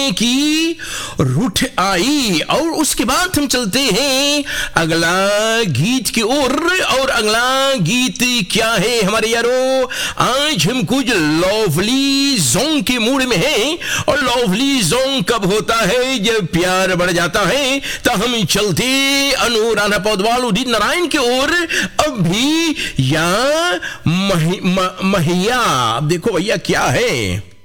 की रूठ आई। और उसके बाद हम चलते हैं अगला गीत की ओर। और अगला गीत क्या है हमारे यारों? आज हम कुछ लवली सॉन्ग के मूड में हैं। और लवली सॉन्ग कब होता है? जब प्यार बढ़ जाता है। तो हम चलते अनु राणा पौडवाल उदित नारायण की ओर। अभी या महिया, अब देखो भैया क्या है।